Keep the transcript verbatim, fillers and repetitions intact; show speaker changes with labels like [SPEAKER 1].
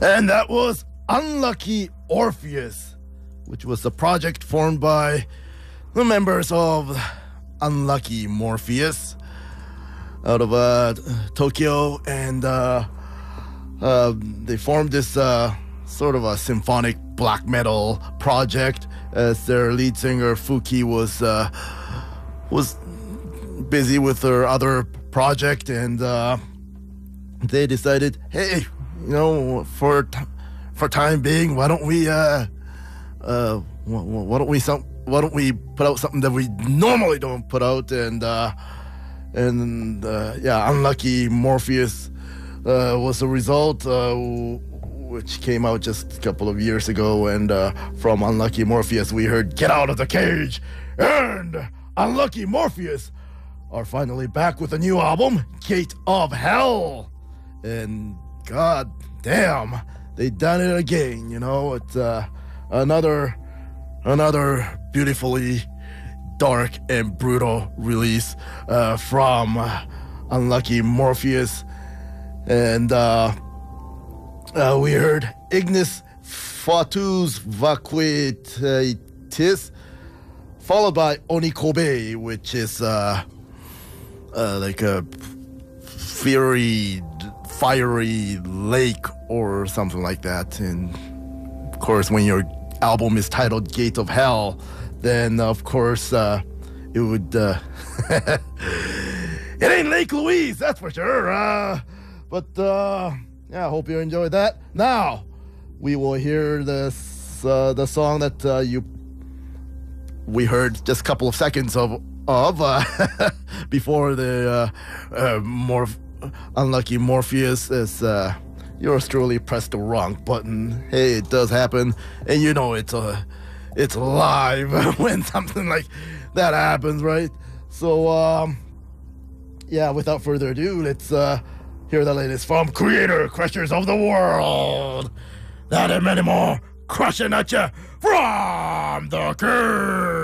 [SPEAKER 1] And that was Unlucky Orpheus, which was a project formed by the members of Unlucky Morpheus out of uh, Tokyo, and uh, uh, they formed this uh, sort of a symphonic black metal project, as their lead singer Fuki was uh, was busy with her other project, and uh, they decided, hey, you know, for t- for time being, why don't we uh, uh, why don't we some why don't we put out something that we normally don't put out, and uh, and uh, yeah, Unlucky Morpheus uh, was the result, uh, which came out just a couple of years ago. And uh, from Unlucky Morpheus, we heard "Get Out of the Cage," and Unlucky Morpheus are finally back with a new album, Gate of Hell, and god damn, they done it again. You know, it's uh, another another beautifully dark and brutal release uh, from uh, Unlucky Morpheus. And uh, uh, we heard Ignis Fatuus Vacuitis, followed by Onikobe, which is uh, uh, like a fiery, fiery lake or something like that. And of course, when your album is titled Gate of Hell, then of course uh, it would uh, it ain't Lake Louise, that's for sure. Uh, but uh, yeah, I hope you enjoyed that. Now we will hear this uh, the song that uh, you we heard just a couple of seconds of of uh, before the uh, uh, more Unlucky Morpheus is uh, yours truly pressed the wrong button. Hey, it does happen, and you know it's a it's live when something like that happens, right? So um, yeah, without further ado, let's uh, hear the latest from Creator Crushers of the World. That and many more crushing at you from the curve.